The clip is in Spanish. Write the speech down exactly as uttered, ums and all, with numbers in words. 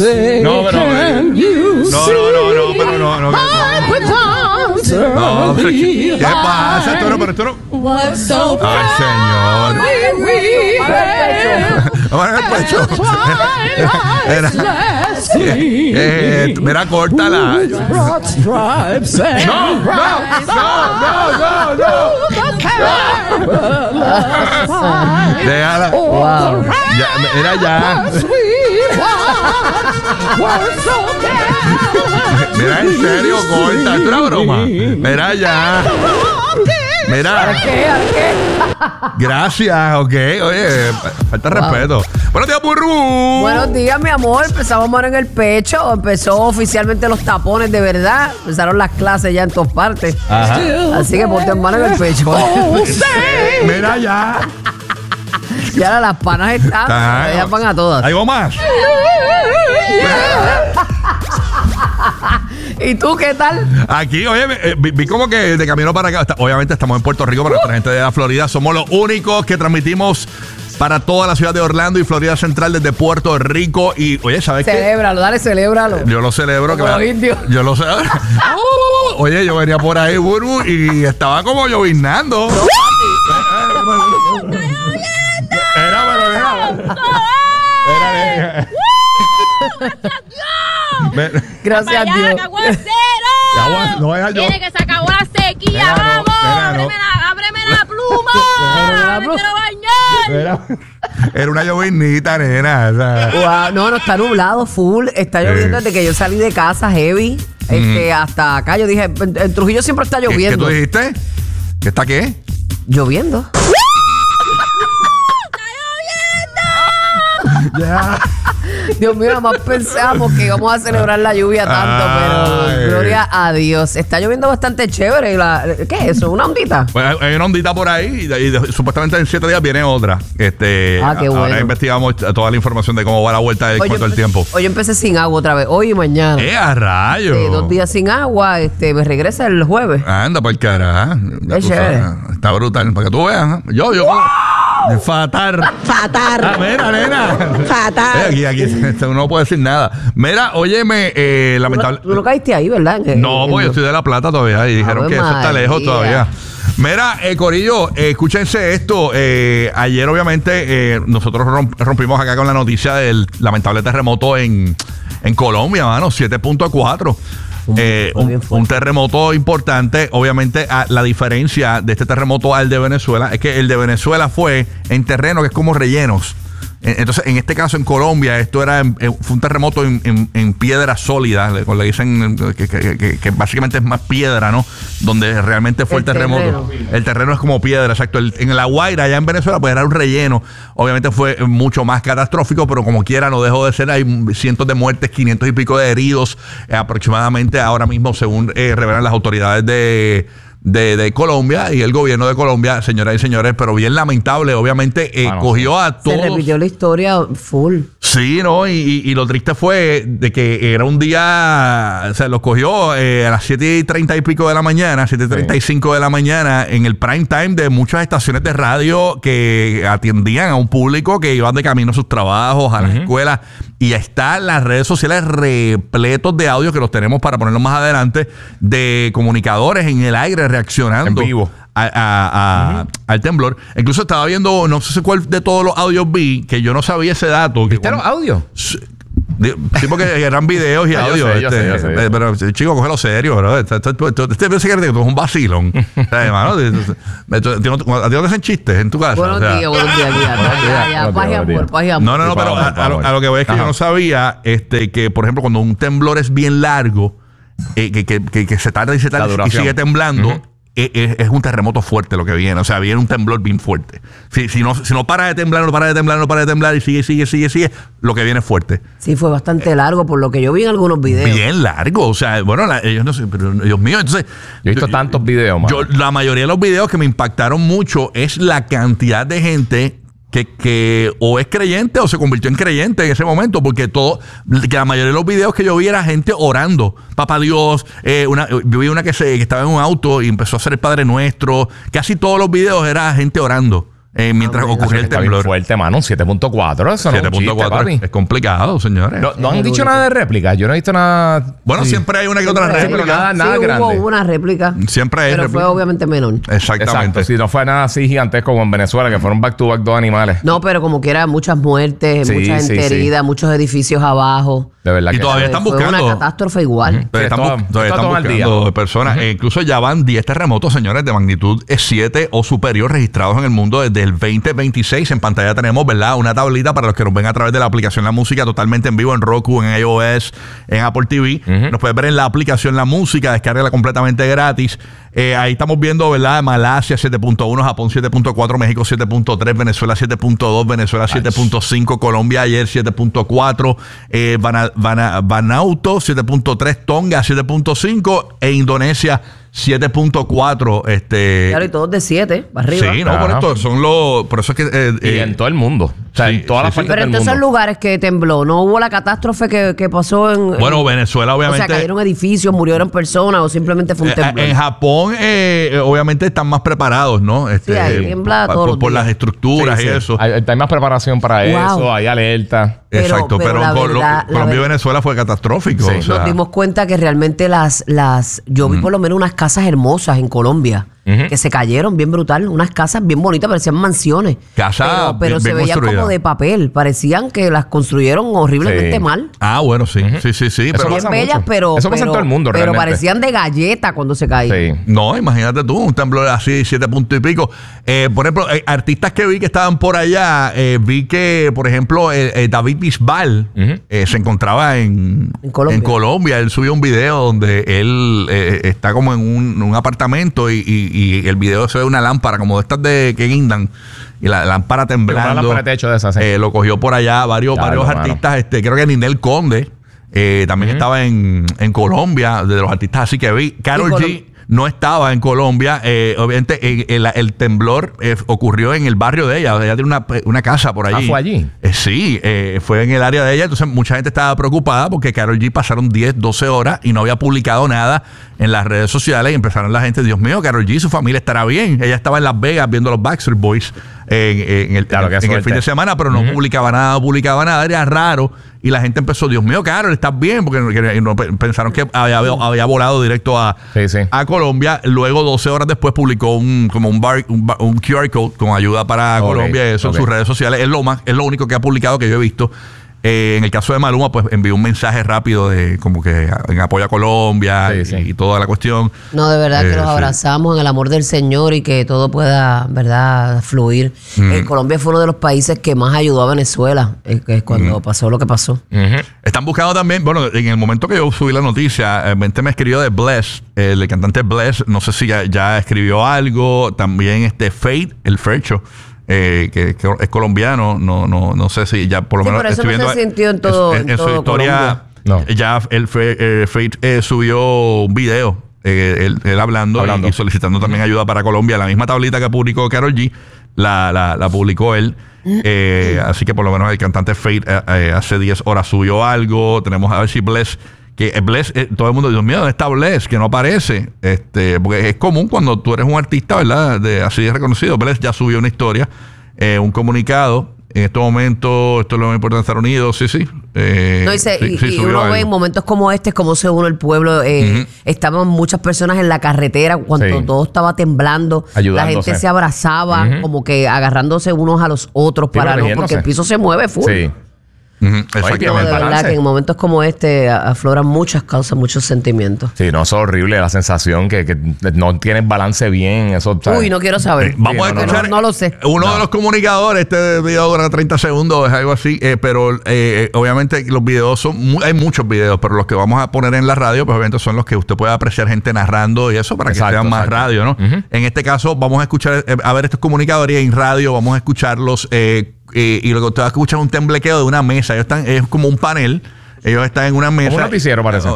No, pero no, no, no, no, pero no, no. No, pero ¿qué pasa? Esto no, pero esto no. Ay, señor. Vamos a ver el pecho. Era, eh, mira, córtala. No, no, no, no, no, no. Déjala. Wow. Ya, mira ya. Mira, en serio, corta. ¿Es una broma? Mira ya. Mira. ¿Para qué? ¿Para qué? Gracias, ok. Oye, falta wow. respeto. Buenos días, Burru. Buenos días, mi amor. Empezamos mano en el pecho. Empezó oficialmente los tapones de verdad. Empezaron las clases ya en todas partes. Ajá. Así que ponte mano en el pecho. Oh, sí. Mira ya. Y ahora las panas están. Ajá. Ellas van a todas. Ahí va más. ¿Y tú qué tal? Aquí, oye, vi, vi como que de camino para acá. Obviamente estamos en Puerto Rico, para nuestra gente de la Florida. Somos los únicos que transmitimos para toda la ciudad de Orlando y Florida Central desde Puerto Rico. Y, oye, ¿sabes qué? Celébralo, dale, celébralo. Yo lo celebro, como claro. los indios. Yo lo celebro. Oye, yo venía por ahí, Burbu, y estaba como lloviznando. No, era, pero era. Era, gracias a Dios. Agua, no era yo. Tiene que se acabó la sequía, Nena, vamos. no, nena, no. ábreme, la, ábreme la pluma. Me quiero bañar. Era, era una llovinita, nena. O sea. Wow, no, no, está nublado, full. Está lloviendo Sí. desde que yo salí de casa, heavy. Mm. Este, hasta acá. Yo dije, en, en Trujillo siempre está ¿Qué, ¿Qué lloviendo. tú dijiste? ¿Qué está qué? Lloviendo. Ya. Dios mío, más pensamos que íbamos a celebrar la lluvia tanto, Ay. pero gloria a Dios. Está lloviendo bastante chévere. La, ¿qué es eso? ¿Una ondita? Bueno, hay una ondita por ahí y, y de, supuestamente en siete días viene otra. Este, Ah, qué bueno. Ahora investigamos toda la información de cómo va la vuelta de cuanto al tiempo. Hoy empecé sin agua otra vez, hoy y mañana. ¡Eh, a rayos! Sí, dos días sin agua, este, me regresa el jueves. Anda por el carajo. Ya Qué tú chévere. sabes. Está brutal, para que tú veas. ¿eh? Yo, yo. Fatar. Fatar. Ah, mira, nena. Fatar. Eh, aquí, aquí, este, uno no puede decir nada. Mira, óyeme, eh, lamentable. Tú no, tú no caíste ahí, ¿verdad? En- No, en- pues yo estoy de La Plata todavía y dijeron Ave que eso está María. lejos todavía. Mira, eh, Corillo, eh, escúchense esto. Eh, ayer, obviamente, eh, nosotros romp- rompimos acá con la noticia del lamentable terremoto en, en Colombia, mano, siete punto cuatro. Eh, un, un terremoto importante. Obviamente, a, la diferencia de este terremoto al de Venezuela es que el de Venezuela fue en terreno que es como rellenos. Entonces, en este caso, en Colombia, esto era en, en, fue un terremoto en, en, en piedra sólida, le, le dicen que, que, que, que básicamente es más piedra, ¿no? Donde realmente fue el, el terremoto. Terreno. El terreno es como piedra, exacto. El, en La Guaira, allá en Venezuela, pues era un relleno. Obviamente fue mucho más catastrófico, pero como quiera, no dejó de ser. Hay cientos de muertes, quinientos y pico de heridos, eh, aproximadamente ahora mismo, según eh, revelan las autoridades de... De, de Colombia y el gobierno de Colombia, señoras y señores, pero bien lamentable, obviamente, eh, bueno, cogió a todos. Se repitió la historia full. Sí, ¿no? Y, y, y lo triste fue de que era un día, o sea, los cogió eh, a las siete y treinta y pico de la mañana, siete y treinta y cinco sí. de la mañana, en el prime time de muchas estaciones de radio que atendían a un público que iban de camino a sus trabajos, a las uh-huh. escuelas. Y están las redes sociales repletos de audio que los tenemos para ponerlos más adelante, de comunicadores en el aire reaccionando en vivo a, a, a, uh-huh. al temblor. Incluso estaba viendo, no sé cuál de todos los audios vi, que yo no sabía ese dato. ¿Viste los audios? Sí, porque eran videos y audios. Este, yo sé, yo sé, yo sé. Pero, chico, cógelo serio, bro. Este parece que tú es un vacilón. Hermano, ¿a ti no te hacen chistes en tu casa? Buenos días, buenos días. Paz y amor, paz y amor. No, no, no, pero a, a, lo, a lo que voy es que Ajá. yo no sabía este, que, por ejemplo, cuando un temblor es bien largo, eh, que, que, que, que se tarda y se tarda y sigue temblando, uh-huh. Es, es un terremoto fuerte lo que viene. O sea, viene un temblor bien fuerte. Si, si, no, si no para de temblar, no para de temblar, no para de temblar y sigue, sigue, sigue, sigue, lo que viene es fuerte. Sí, fue bastante largo por lo que yo vi en algunos videos. Bien largo. O sea, bueno, la, ellos no sé, pero Dios mío, entonces... Yo he visto yo, tantos videos, man. Yo, la mayoría de los videos que me impactaron mucho es la cantidad de gente... Que, que o es creyente o se convirtió en creyente en ese momento, porque todo, que la mayoría de los videos que yo vi era gente orando, papá Dios, eh, una, yo vi una que, se, que estaba en un auto y empezó a hacer el Padre Nuestro, casi todos los videos era gente orando. Eh, mientras Ah, ocurría el Está bien temblor. fuerte, mano. siete punto cuatro. Eso no es un chiste, siete punto cuatro papi. es complicado, señores. No, no han el dicho único. nada de réplicas. Yo no he visto nada. Bueno, Sí. siempre hay una que otra Siempre hay. réplica. nada- nada sí, grande. hubo una réplica. Siempre hay Pero réplica. fue obviamente menor. Exactamente. Exacto. Si no fue nada así gigantesco como en Venezuela, que fueron back to back dos animales. No, pero como quiera, muchas muertes, Sí, mucha gente sí, sí. herida, muchos edificios abajo. De verdad Y que todavía Fue están buscando. una catástrofe igual. Todavía están, Sí, bu- está- todavía está están todo al buscando día. personas. E incluso ya van diez terremotos, señores, de magnitud siete o superior registrados en el mundo desde el veinte veintiséis. En pantalla tenemos, ¿verdad? Una tablita para los que nos ven a través de la aplicación La Música totalmente en vivo en Roku, en iOS, en Apple T V. Ujú. Nos puedes ver en la aplicación La Música, descárgala completamente gratis. Eh, ahí estamos viendo, ¿verdad? Malasia siete punto uno, Japón siete punto cuatro, México siete punto tres, Venezuela siete punto dos, Venezuela siete punto cinco, Colombia ayer siete punto cuatro, eh, Vana- Vana- Vanuatu siete punto tres, Tonga siete punto cinco e Indonesia siete punto cuatro. Este, Claro, y todos de siete, para arriba. sí, no, Ajá. por esto son los. Por eso es que. eh, Y eh, en todo el mundo. O sea, sí, en todas las sí, sí. partes Pero en del todos esos mundo. lugares que tembló, no hubo la catástrofe que, que pasó en. bueno, en- Venezuela, O obviamente. sea, cayeron edificios, murieron personas o simplemente fue un Eh, temblor. En Japón, eh, eh, obviamente están más preparados, ¿no? Este, Sí, ahí tiembla pa- todos por, los por días. las estructuras Sí, y sí. eso. Hay, hay más preparación para Wow. eso, hay alerta. Pero- Exacto, pero pero, la Colo- verdad- la Colombia y verdad- Venezuela fue catastrófico. Sí. o sea, Nos dimos cuenta que realmente las, las, yo vi por lo menos unas casas hermosas en Colombia Ujú. que se cayeron bien brutal, unas casas bien bonitas, parecían mansiones. Casas pero, pero bien- se bien veían construidas. como de papel, parecían que las construyeron horriblemente Sí. mal. Ah, bueno, sí, sí, sí, sí. Eso Pero, Bien pasa bellas, mucho. pero, Eso pasa en pero- todo el mundo, pero realmente. parecían de galleta cuando se caían. Sí. no, imagínate tú, un temblor así, siete puntos y pico. Eh, por ejemplo, eh, artistas que vi que estaban por allá, eh, vi que, por ejemplo, eh, eh, David Bisbal Ujú. eh, se encontraba en, En Colombia. Colombia. Él subió un video donde él eh, está como en un, un apartamento y, y- y el video se ve una lámpara como de estas de que guindan y la lámpara temblando. Una lámpara de techo de esas, sí. Eh, lo cogió por allá varios, Claro, varios mano. artistas. Este, creo que Ninel Conde eh, también estaba en, en Colombia, de los artistas así que vi. Karol Colom- G no estaba en Colombia. Eh, obviamente eh, el, el temblor eh, ocurrió en el barrio de ella. Ella tiene una, una casa por allí. Ah, ¿fue allí? Eh, sí, eh, fue en el área de ella. Entonces mucha gente estaba preocupada porque Karol G pasaron diez, doce horas y no había publicado nada en las redes sociales y empezaron la gente, Dios mío, Karol G, su familia estará bien. Ella estaba en Las Vegas viendo los Backstreet Boys en, en el, Claro, qué en el suerte. fin de semana, pero no publicaba nada, no publicaba nada, era raro. Y la gente empezó, Dios mío, Karol, ¿estás bien? Porque que- no, pe- pensaron que había, había volado directo a, Sí, sí. a Colombia. Luego, doce horas después, publicó un como un, bar, un, bar- un Q R code con ayuda para Ok, Colombia y eso ok. en sus redes sociales. Es lo más, es lo único que ha publicado que yo he visto. Eh, en el caso de Maluma, pues envió un mensaje rápido de como que en apoyo a Colombia Sí, y, sí. y toda la cuestión. No, de verdad Eh, que los sí. abrazamos en el amor del Señor y que todo pueda, ¿verdad?, fluir. Eh, Colombia fue uno de los países que más ayudó a Venezuela, eh, que es cuando pasó lo que pasó. Ujú. Están buscando también, bueno, en el momento que yo subí la noticia, eh, Mente me escribió de Bless, el cantante Bless, no sé si ya, ya escribió algo, también este Fate, el Fercho, eh, que, que es colombiano, no, no, no sé si ya por lo Sí, menos pero eso estoy no se viendo sintió en todo- en su todo historia, Colombia. eh, ya el Fe- eh, Fate eh, subió un video, eh, él, él hablando, Hablando. Y, y solicitando también ayuda para Colombia, la misma tablita que publicó Karol G, la, la, la publicó él. Eh, así que por lo menos el cantante Fate eh, eh, hace diez horas subió algo. Tenemos a ver si Bless, que eh, Bless, eh, todo el mundo, Dios mío, ¿dónde está Bless? Que no aparece. Este, porque es común cuando tú eres un artista, ¿verdad? De, así de reconocido. Bless ya subió una historia, eh, un comunicado. En este momento, esto es lo más importante de Estados Unidos, sí, sí. Eh, No, y, se- sí, y- sí, y subió uno algo. ve en momentos como este cómo se une el pueblo. Eh, Ujú. Estaban muchas personas en la carretera cuando Sí. todo estaba temblando. La Ayudándose. gente se abrazaba, Ujú. como que agarrándose unos a los otros Sí, para no, protegiéndose. porque el piso se mueve full. Sí. Ujú, No, exactamente. el de verdad balance. que en momentos como este a- afloran muchas causas, muchos sentimientos. Sí, no, es horrible la sensación que, que no tienes balance bien. Eso, ¿sabes? Uy, no quiero saber. Eh, Vamos Sí, a no, no, escuchar. no, no lo sé. Uno No. de los comunicadores, este video dura treinta segundos, es algo así, eh, pero eh, obviamente los videos son, mu- hay muchos videos, pero los que vamos a poner en la radio, pues obviamente son los que usted puede apreciar gente narrando y eso para que Exacto, sean más exacto. radio, ¿no? Ujú. En este caso, vamos a escuchar, eh, a ver estos comunicadores y en radio, vamos a escucharlos eh, eh, y lo que usted va a escuchar es un temblequeo de una mesa. Ellos están, es como un panel. Ellos están en una mesa. Como un noticiero, parece.